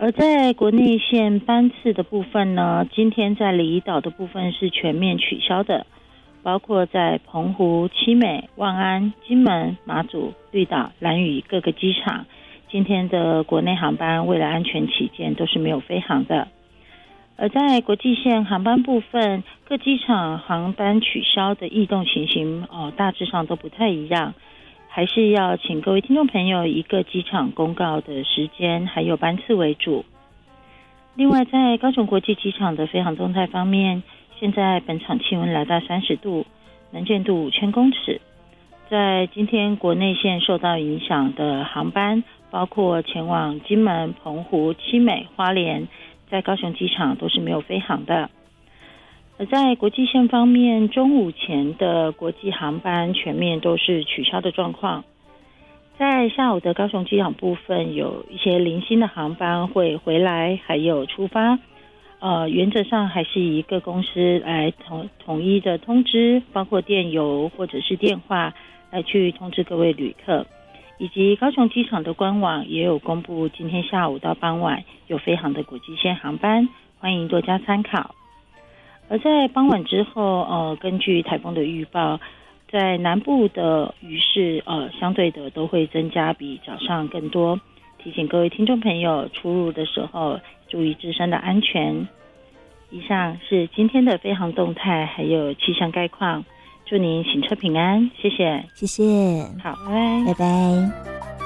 而在国内线班次的部分呢，今天在离岛的部分是全面取消的，包括在澎湖、七美、万安、金门、马祖、绿岛、兰屿各个机场，今天的国内航班为了安全起见都是没有飞航的。而在国际线航班部分，各机场航班取消的异动情形大致上都不太一样，还是要请各位听众朋友以各机场公告的时间还有班次为主。另外在高雄国际机场的飞航动态方面，现在本场气温来到30度，能见度5000公尺。在今天国内线受到影响的航班包括前往金门、澎湖、七美、花莲，在高雄机场都是没有飞航的。而在国际线方面，中午前的国际航班全面都是取消的状况。在下午的高雄机场部分，有一些零星的航班会回来还有出发，原则上还是以各公司来统一的通知，包括电邮或者是电话来去通知各位旅客，以及高雄机场的官网也有公布今天下午到傍晚有飞航的国际线航班，欢迎多加参考。而在傍晚之后，根据台风的预报，在南部的雨势相对的都会增加，比早上更多，提醒各位听众朋友出入的时候注意自身的安全。以上是今天的飞航动态还有气象概况，祝您行车平安，谢谢。 谢谢， 好，拜拜， 拜拜。